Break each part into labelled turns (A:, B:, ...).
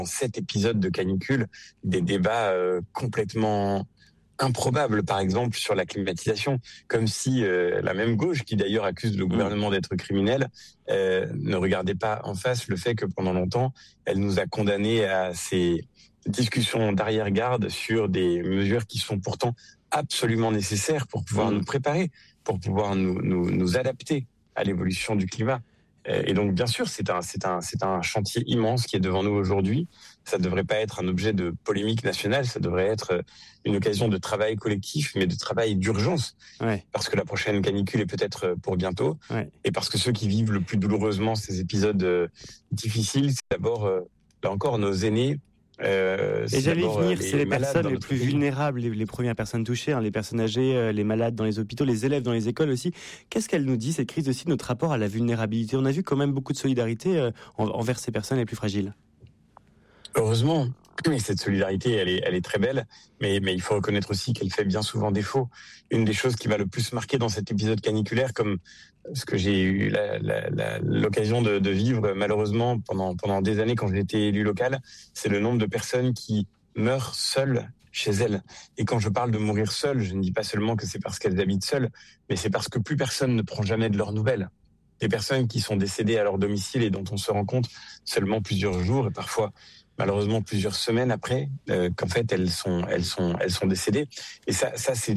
A: 7 épisodes de canicule des débats complètement improbables, par exemple sur la climatisation, comme si la même gauche, qui d'ailleurs accuse le gouvernement d'être criminel, ne regardait pas en face le fait que pendant longtemps, elle nous a condamnés à ces discussions d'arrière-garde sur des mesures qui sont pourtant absolument nécessaires pour pouvoir nous préparer, pour pouvoir nous adapter à l'évolution du climat. Et donc, bien sûr, c'est un chantier immense qui est devant nous aujourd'hui. Ça ne devrait pas être un objet de polémique nationale, ça devrait être une occasion de travail collectif, mais de travail d'urgence. Ouais. Parce que la prochaine canicule est peut-être pour bientôt. Ouais. Et parce que ceux qui vivent le plus douloureusement ces épisodes difficiles, c'est d'abord, là encore, nos aînés.
B: Et j'allais y venir, c'est les personnes les plus vulnérables, les premières personnes touchées, les personnes âgées, les malades dans les hôpitaux, les élèves dans les écoles aussi. Qu'est-ce qu'elle nous dit, cette crise aussi, de notre rapport à la vulnérabilité? On a vu quand même beaucoup de solidarité envers ces personnes les plus fragiles.
A: Heureusement, mais cette solidarité, elle est très belle, mais il faut reconnaître aussi qu'elle fait bien souvent défaut. Une des choses qui m'a le plus marqué dans cet épisode caniculaire, comme ce que j'ai eu l'occasion de vivre malheureusement pendant des années quand j'étais élu local, c'est le nombre de personnes qui meurent seules chez elles. Et quand je parle de mourir seules, je ne dis pas seulement que c'est parce qu'elles habitent seules, mais c'est parce que plus personne ne prend jamais de leurs nouvelles. Des personnes qui sont décédées à leur domicile et dont on se rend compte seulement plusieurs jours et parfois malheureusement plusieurs semaines après qu'en fait elles sont décédées. Et ça c'est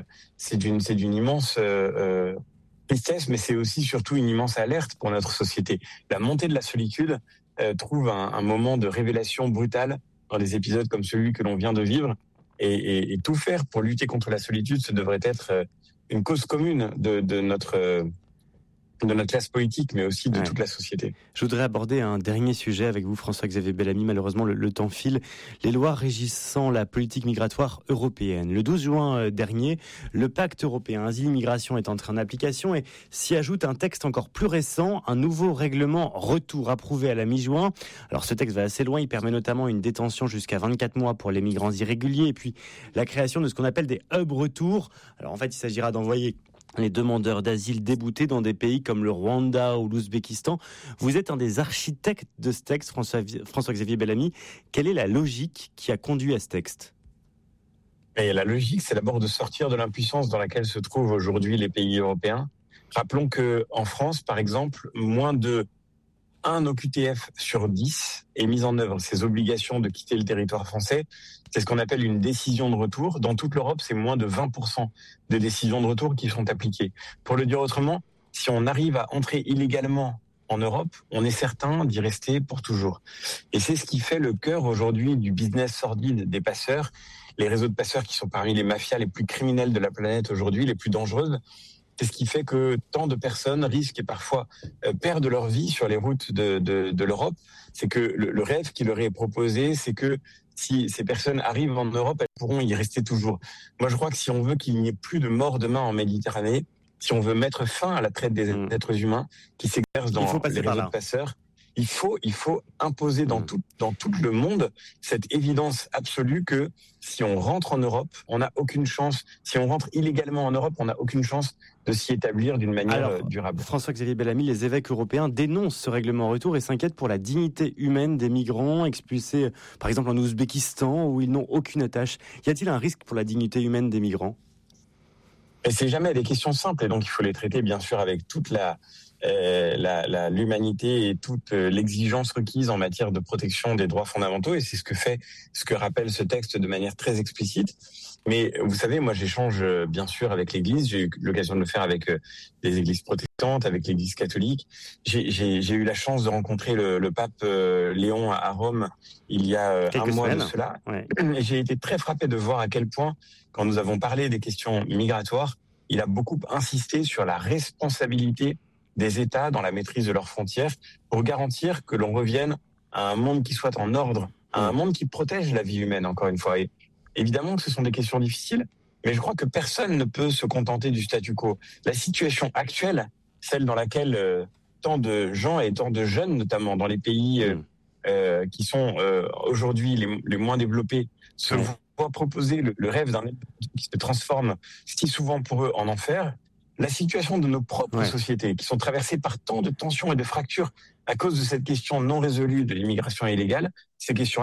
A: d'une immense tristesse, mais c'est aussi surtout une immense alerte pour notre société. La montée de la solitude trouve un moment de révélation brutale dans des épisodes comme celui que l'on vient de vivre, et tout faire pour lutter contre la solitude, ce devrait être une cause commune de notre classe politique, mais aussi de toute la société.
B: Je voudrais aborder un dernier sujet avec vous, François-Xavier Bellamy. Malheureusement, le temps file. Les lois régissant la politique migratoire européenne. Le 12 juin dernier, le pacte européen Asile-Migration est entré en application et s'y ajoute un texte encore plus récent, un nouveau règlement retour approuvé à la mi-juin. Alors ce texte va assez loin, il permet notamment une détention jusqu'à 24 mois pour les migrants irréguliers et puis la création de ce qu'on appelle des hubs retour. Alors en fait, il s'agira d'envoyer les demandeurs d'asile déboutés dans des pays comme le Rwanda ou l'Ouzbékistan. Vous êtes un des architectes de ce texte, François-Xavier Bellamy. Quelle est la logique qui a conduit à ce texte ?
A: Et la logique, c'est d'abord de sortir de l'impuissance dans laquelle se trouvent aujourd'hui les pays européens. Rappelons que en France, par exemple, moins de 1 OQTF sur 10 est mis en œuvre. Ces obligations de quitter le territoire français, c'est ce qu'on appelle une décision de retour. Dans toute l'Europe, c'est moins de 20% de décisions de retour qui sont appliquées. Pour le dire autrement, si on arrive à entrer illégalement en Europe, on est certain d'y rester pour toujours. Et c'est ce qui fait le cœur aujourd'hui du business sordide des passeurs, les réseaux de passeurs qui sont parmi les mafias les plus criminelles de la planète aujourd'hui, les plus dangereuses. C'est ce qui fait que tant de personnes risquent et parfois perdent leur vie sur les routes de l'Europe. C'est que le rêve qui leur est proposé, c'est que si ces personnes arrivent en Europe, elles pourront y rester toujours. Moi, je crois que si on veut qu'il n'y ait plus de morts demain en Méditerranée, si on veut mettre fin à la traite des êtres humains qui s'exercent dans les réseaux de passeurs, il faut imposer dans tout le monde cette évidence absolue que si on rentre en Europe, on n'a aucune chance. Si on rentre illégalement en Europe, on n'a aucune chance de s'y établir d'une manière durable.
B: François-Xavier Bellamy, les évêques européens dénoncent ce règlement retour et s'inquiètent pour la dignité humaine des migrants expulsés, par exemple en Ouzbékistan, où ils n'ont aucune attache. Y a-t-il un risque pour la dignité humaine des migrants ?
A: Et c'est jamais des questions simples, et donc il faut les traiter bien sûr avec toute l'humanité et toute l'exigence requise en matière de protection des droits fondamentaux, et c'est ce que rappelle ce texte de manière très explicite. Mais vous savez, moi j'échange bien sûr avec l'Église, j'ai eu l'occasion de le faire avec les églises protestantes, avec l'Église catholique. J'ai eu la chance de rencontrer le pape Léon à Rome il y a un mois de cela. Ouais. Et j'ai été très frappé de voir à quel point, quand nous avons parlé des questions migratoires, il a beaucoup insisté sur la responsabilité des États dans la maîtrise de leurs frontières pour garantir que l'on revienne à un monde qui soit en ordre, à un monde qui protège la vie humaine, encore une fois. Et évidemment que ce sont des questions difficiles, mais je crois que personne ne peut se contenter du statu quo. La situation actuelle, celle dans laquelle tant de gens et tant de jeunes, notamment dans les pays qui sont aujourd'hui les moins développés, se voient proposer le rêve d'un monde qui se transforme si souvent pour eux en enfer. La situation de nos propres sociétés, qui sont traversées par tant de tensions et de fractures à cause de cette question non résolue de l'immigration illégale, ces questions